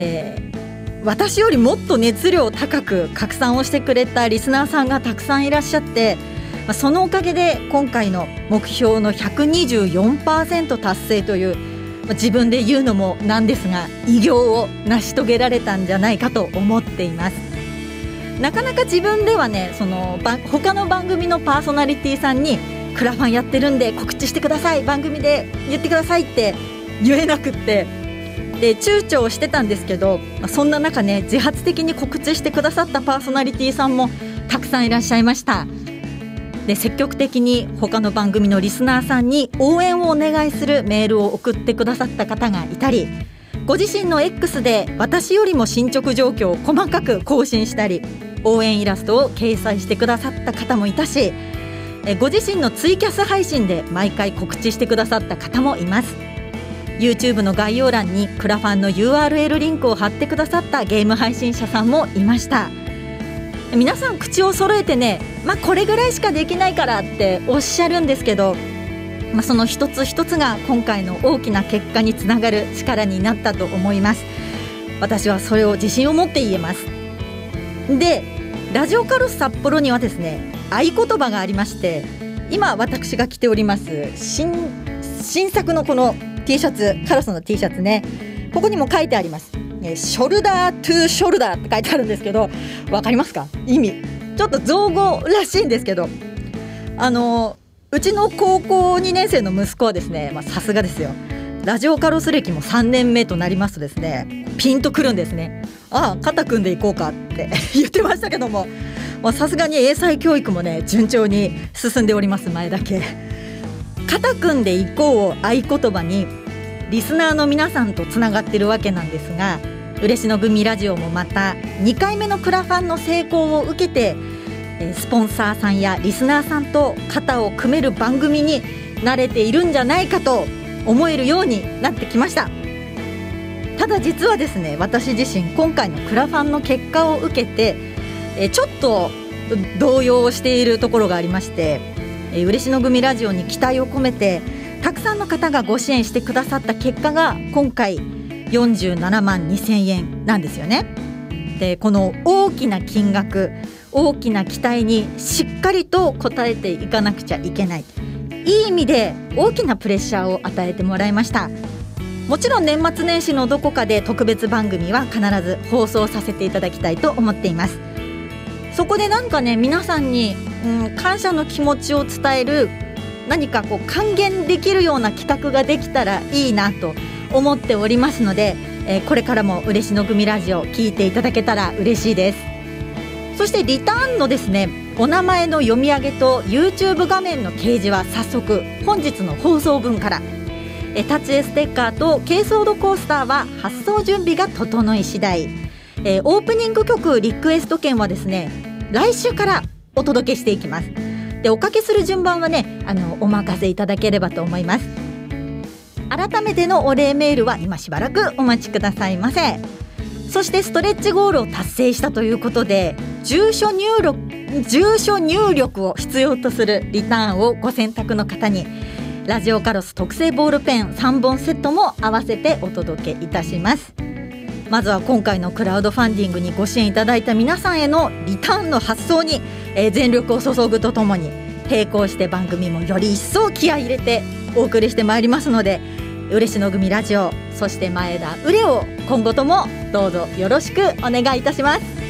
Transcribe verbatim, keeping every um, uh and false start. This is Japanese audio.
えー、私よりもっと熱量高く拡散をしてくれたリスナーさんがたくさんいらっしゃって、そのおかげで今回の目標の ひゃくにじゅうよんパーセント 達成という、自分で言うのもなんですが偉業を成し遂げられたんじゃないかと思っています。なかなか自分ではね、その他の番組のパーソナリティさんにクラファンやってるんで告知してください、番組で言ってくださいって言えなくって、で躊躇してたんですけど、そんな中ね、自発的に告知してくださったパーソナリティさんもたくさんいらっしゃいました。で積極的に他の番組のリスナーさんに応援をお願いするメールを送ってくださった方がいたり、ご自身の X で私よりも進捗状況を細かく更新したり、応援イラストを掲載してくださった方もいたし、ご自身のツイキャス配信で毎回告知してくださった方もいます。 YouTube の概要欄にクラファンの ユーアールエル リンクを貼ってくださったゲーム配信者さんもいました。皆さん口を揃えてね、まあ、これぐらいしかできないからっておっしゃるんですけど、まあ、その一つ一つが今回の大きな結果につながる力になったと思います。私はそれを自信を持って言えます。でラジオカロス札幌にはですね、合言葉がありまして、今私が着ております新、新作のこの T シャツ、カロスの T シャツね、ここにも書いてあります。ショルダートゥーショルダーって書いてあるんですけど、わかりますか？意味ちょっと造語らしいんですけど、あのうちの高校にねん生の息子はですね、まあ、さすがですよ、ラジオカロス歴もさんねんめとなりますとですね、ピンとくるんですね。ああ肩組んでいこうかって言ってましたけども、さすがに英才教育もね順調に進んでおります。前だけ肩組んでいこうを合言葉にリスナーの皆さんとつながってるわけなんですが、嬉野組ラジオもまたにかいめのクラファンの成功を受けて、スポンサーさんやリスナーさんと肩を組める番組に慣れているんじゃないかと思えるようになってきました。ただ実はですね、私自身今回のクラファンの結果を受けてちょっと動揺しているところがありまして、嬉野組ラジオに期待を込めてたくさんの方がご支援してくださった結果が今回よんじゅうななまんにせんえんなんですよね。でこの大きな金額、大きな期待にしっかりと応えていかなくちゃいけない、いい意味で大きなプレッシャーを与えてもらいました。もちろん年末年始のどこかで特別番組は必ず放送させていただきたいと思っています。そこでなんかね、皆さんに、うん、感謝の気持ちを伝える何かこう還元できるような企画ができたらいいなと思っておりますので、えー、これからも嬉野組ラジオ聞いていただけたら嬉しいです。そしてリターンのですね、お名前の読み上げと YouTube 画面の掲示は早速本日の放送分から、えタッチエステッカーと軽ソードコースターは発送準備が整い次第、えー、オープニング曲リクエスト券はですね来週からお届けしていきます。でおかけする順番はね、あのお任せいただければと思います。改めてのお礼メールは今しばらくお待ちくださいませ。そしてストレッチゴールを達成したということで、住所入力住所入力を必要とするリターンをご選択の方にラジオカロス特製ボールペンさんぼんセットも合わせてお届けいたします。まずは今回のクラウドファンディングにご支援いただいた皆さんへのリターンの発送に、えー、全力を注ぐとともに、並行して番組もより一層気合い入れてお送りしてまいりますので、嬉野組ラジオ、そして前田うれを今後ともどうぞよろしくお願いいたします。